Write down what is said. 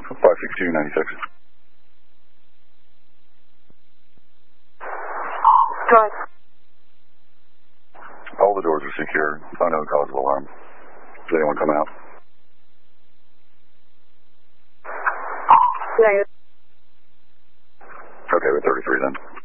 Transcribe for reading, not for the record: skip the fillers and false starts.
56296. Go ahead. All the doors are secure. Unknown cause of alarm. Did anyone come out? Negative. Okay, we're 33 then.